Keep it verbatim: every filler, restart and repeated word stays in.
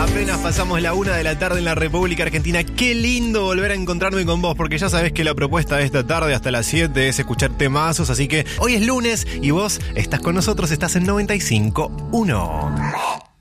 Apenas pasamos la una de la tarde en la República Argentina. Qué lindo volver a encontrarme con vos, porque ya sabés que la propuesta de esta tarde hasta las siete es escuchar temazos, así que hoy es lunes y vos estás con nosotros, estás en noventa y cinco punto uno.